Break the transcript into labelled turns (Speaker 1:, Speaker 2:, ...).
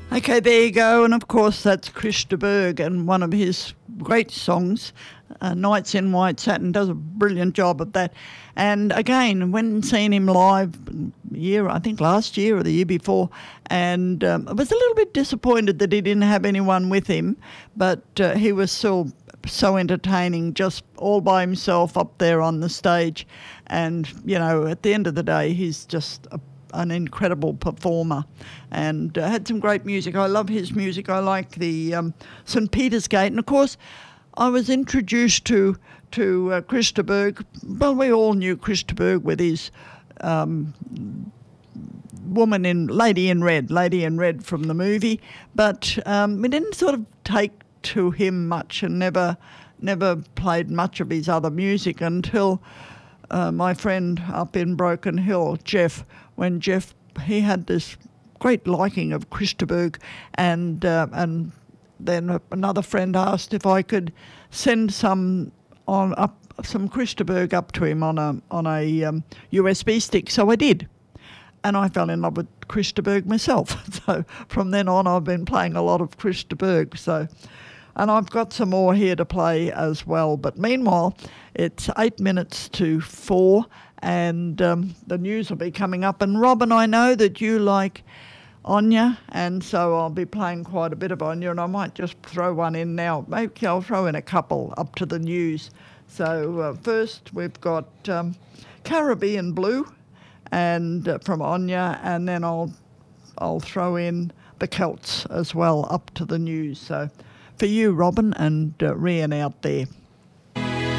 Speaker 1: Okay, there you go. And of course, that's Chris de Burgh, and one of his great songs, Nights in White Satin, does a brilliant job of that. And again, when seeing him live, I think last year or the year before, and I was a little bit disappointed that he didn't have anyone with him, but he was still so entertaining, just all by himself up there on the stage. And, you know, at the end of the day, he's just an incredible performer, and had some great music. I love his music. I like the St. Peter's Gate, and of course I was introduced to Chris de Burgh. Well, we all knew Chris de Burgh with his woman in Lady in Red from the movie, but we didn't sort of take to him much, and never played much of his other music until my friend up in Broken Hill, Jeff, when Jeff, he had this great liking of Chris de Burgh, and then another friend asked if I could send some Chris de Burgh up to him on a USB stick. So I did, and I fell in love with Chris de Burgh myself. So from then on, I've been playing a lot of Chris de Burgh. So, and I've got some more here to play as well. But meanwhile, it's 8 minutes to 4, and the news will be coming up. And Robin, I know that you like Anya, and so I'll be playing quite a bit of Anya, and I might just throw one in now. Maybe I'll throw in a couple up to the news. So first we've got Caribbean Blue, and from Anya, and then I'll throw in the Celts as well up to the news. So for you, Robin, and Rian out there.